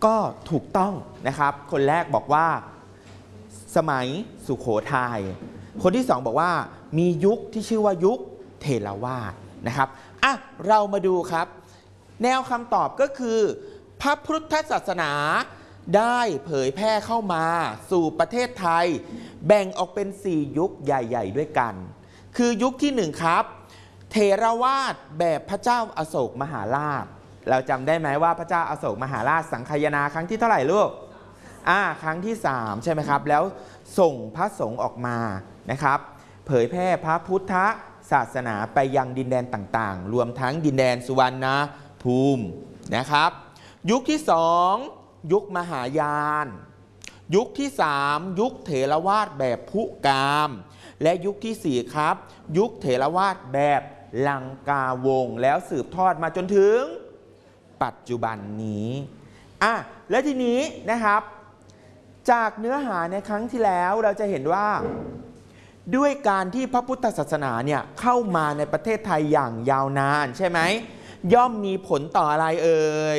ก็ถูกต้องนะครับคนแรกบอกว่าสมัยสุโขทัยคนที่สองบอกว่ามียุคที่ชื่อว่ายุคเทรวาสนะครับเรามาดูครับแนวคำตอบก็คือพระพุทธศาสนาได้เผยแพร่เข้ามาสู่ประเทศไทยแบ่งออกเป็น4ยุคใหญ่ๆด้วยกันคือยุคที่1ครับเทรวาสแบบพระเจ้าอโศกมหาราชเราจำได้ไหมว่าพระเจ้าอโศกมหาราชสังคายนาครั้งที่เท่าไหร่ลูกครั้งที่3ใช่ไหมครับแล้วส่งพระสงฆ์ออกมานะครับเผยแพร่พระพุทธศาสนาไปยังดินแดนต่างๆรวมทั้งดินแดนสุวรรณภูมินะครับยุคที่2ยุคมหายานยุคที่3ยุคเถรวาทแบบพุกามและยุคที่4ครับยุคเถรวาทแบบลังกาวงศ์แล้วสืบทอดมาจนถึงปัจจุบันนี้และทีนี้นะครับจากเนื้อหาในครั้งที่แล้วเราจะเห็นว่าด้วยการที่พระพุทธศาสนาเนี่ยเข้ามาในประเทศไทยอย่างยาวนานใช่ไหมย่อมมีผลต่ออะไรเอ่ย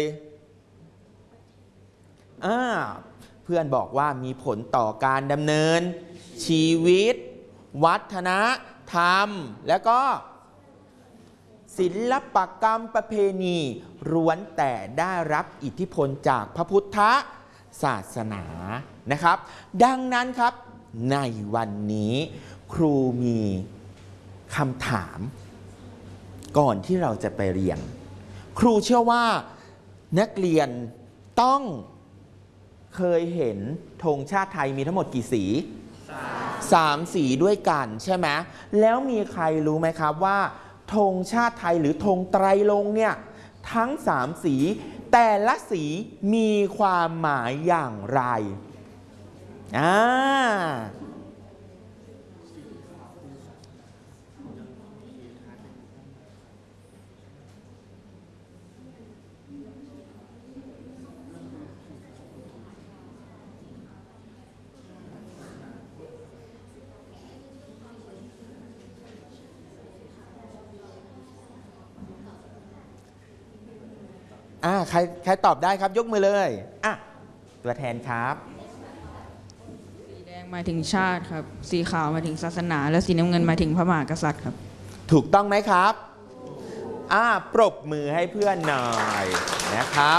เพื่อนบอกว่ามีผลต่อการดำเนินชีวิตวัฒนธรรมและก็ศิลปกรรมประเพณีล้วนแต่ได้รับอิทธิพลจากพระพุทธศาสนานะครับดังนั้นครับในวันนี้ครูมีคำถามก่อนที่เราจะไปเรียนครูเชื่อว่านักเรียนต้องเคยเห็นธงชาติไทยมีทั้งหมดกี่สี3สีด้วยกันใช่ไหมแล้วมีใครรู้ไหมครับว่าธงชาติไทยหรือธงไตรรงค์เนี่ยทั้ง3สีแต่ละสีมีความหมายอย่างไรใครตอบได้ครับยกมือเลยตัวแทนครับสีแดงหมายถึงชาติครับสีขาวหมายถึงศาสนาและสีน้ำเงินหมายถึงพระมหากษัตริย์ครับถูกต้องไหมครับปรบมือให้เพื่อนหน่อยนะครับ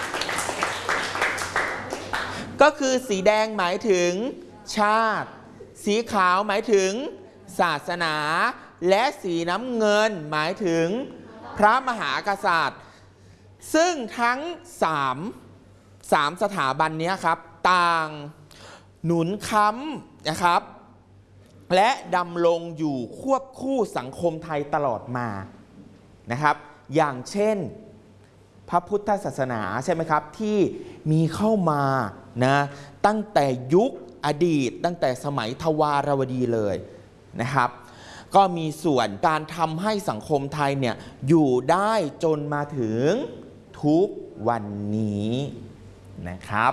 ก็คือสีแดงหมายถึงชาติสีขาวหมายถึงศาสนาและสีน้ำเงินหมายถึงพระมหากษัตริย์ซึ่งทั้ง3สถาบันนี้ครับต่างหนุนค้ำนะครับและดำรงอยู่ควบคู่สังคมไทยตลอดมานะครับอย่างเช่นพระพุทธศาสนาใช่ไหมครับที่มีเข้ามาตั้งแต่ยุคอดีตตั้งแต่สมัยทวารวดีเลยนะครับก็มีส่วนการทำให้สังคมไทยเนี่ยอยู่ได้จนมาถึงทุกวันนี้นะครับ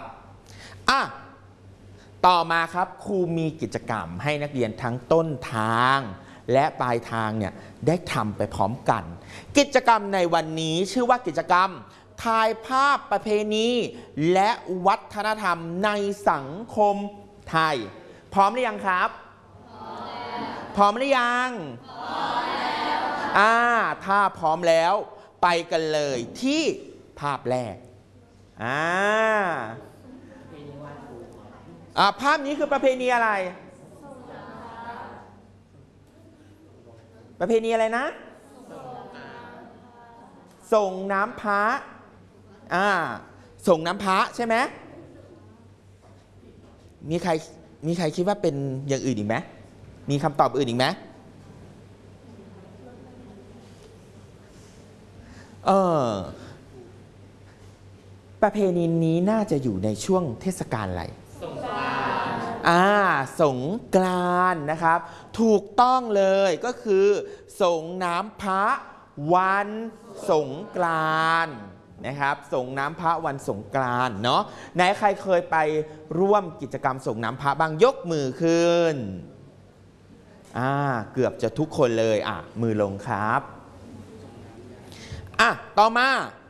ต่อมาครับครูมีกิจกรรมให้นักเรียนทั้งต้นทางและปลายทางเนี่ยได้ทำไปพร้อมกันกิจกรรมในวันนี้ชื่อว่ากิจกรรมถ่ายภาพประเพณีและวัฒนธรรมในสังคมไทยพร้อมหรือยังครับพร้อมหรือยังถ้าพร้อมแล้วไปกันเลยที่ภาพแรกภาพนี้คือประเพณีอะไรประเพณีอะไรนะส่งน้ำพระส่งน้ำพระใช่ไหมมีใครคิดว่าเป็นอย่างอื่นอีกไหมมีคำตอบอื่นอีกไหมประเพณีนี้น่าจะอยู่ในช่วงเทศกาลอะไรสงกรานต์นะครับถูกต้องเลยก็คือส่งน้ำพระวันสงกรานต์นะครับส่งน้ำพระวันสงกรานต์เนาะไหนใครเคยไปร่วมกิจกรรมส่งน้ำพระบ้างยกมือขึ้นเกือบจะทุกคนเลยมือลงครับต่อมา